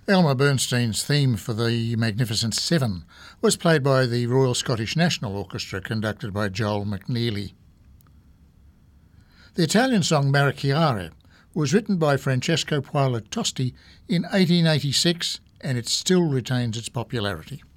Elmer Bernstein's theme for the Magnificent Seven was played by the Royal Scottish National Orchestra, conducted by Joel McNeely. The Italian song Marichiare was written by Francesco Paolo Tosti in 1886, and it still retains its popularity.